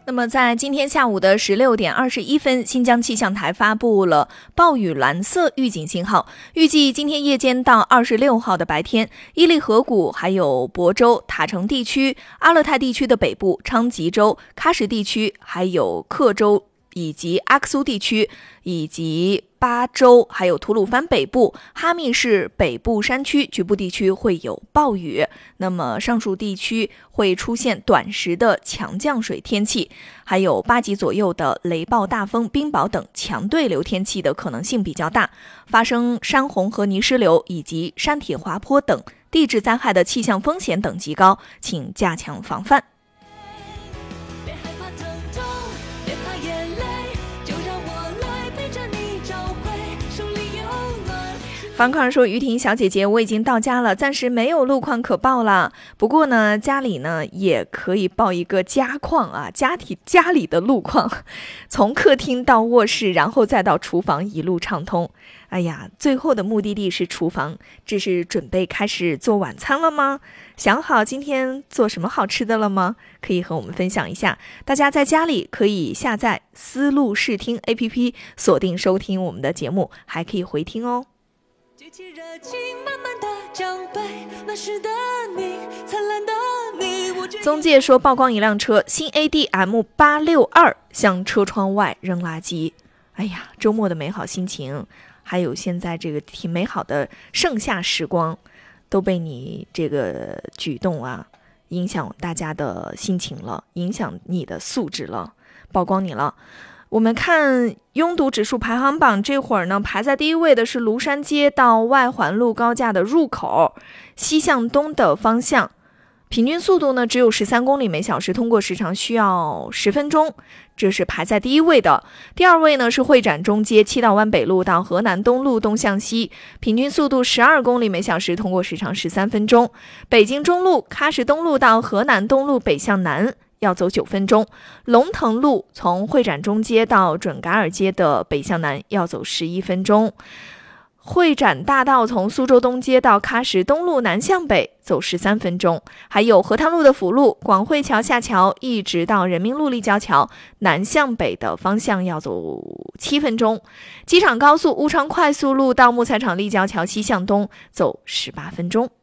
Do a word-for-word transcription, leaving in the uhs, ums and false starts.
那么在今天下午的十六点二十一分，新疆气象台发布了暴雨蓝色预警信号。预计今天夜间到二十六号的白天，伊犁河谷、还有亳州、塔城地区、阿勒泰地区的北部、昌吉州、喀什地区、还有克州以及阿克苏地区以及巴州还有吐鲁番北部、哈密市北部山区局部地区会有暴雨，那么上述地区会出现短时的强降水天气，还有八级左右的雷暴大风、冰雹等强对流天气的可能性比较大，发生山洪和泥石流以及山体滑坡等地质灾害的气象风险等级高，请加强防范。樊客人说，于婷小姐姐，我已经到家了，暂时没有路况可报了。不过呢，家里呢也可以报一个家况啊，家里家里的路况，从客厅到卧室，然后再到厨房，一路畅通。哎呀，最后的目的地是厨房，这是准备开始做晚餐了吗？想好今天做什么好吃的了吗？可以和我们分享一下。大家在家里可以下载思路视听 A P P， 锁定收听我们的节目，还可以回听哦。举起热情满满的奖杯，那时的你，灿烂的你。中介说，曝光一辆车，新 A D M 八六二向车窗外扔垃圾。哎呀，周末的美好心情，还有现在这个挺美好的盛夏时光，都被你这个举动啊影响大家的心情了，影响你的素质了，曝光你了。我们看拥堵指数排行榜，这会儿呢排在第一位的是庐山街到外环路高架的入口，西向东的方向，平均速度呢只有十三公里每小时，通过时长需要十分钟，这是排在第一位的。第二位呢是会展中街七道湾北路到河南东路东向西，平均速度十二公里每小时，通过时长十三分钟。北京中路喀什东路到河南东路北向南要走九分钟，龙腾路从会展中街到准噶尔街的北向南要走十一分钟，会展大道从苏州东街到喀什东路南向北走十三分钟，还有河滩路的辅路广汇桥下桥一直到人民路立交桥南向北的方向要走七分钟，机场高速乌昌快速路到木材厂立交桥西向东走十八分钟。